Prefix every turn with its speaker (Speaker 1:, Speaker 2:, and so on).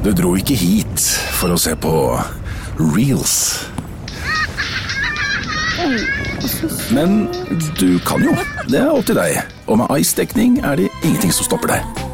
Speaker 1: Du dro ikke hit for å se på Reels. Men du kan jo, det opp til deg. Og med Ice-dekning det ingenting som stopper deg.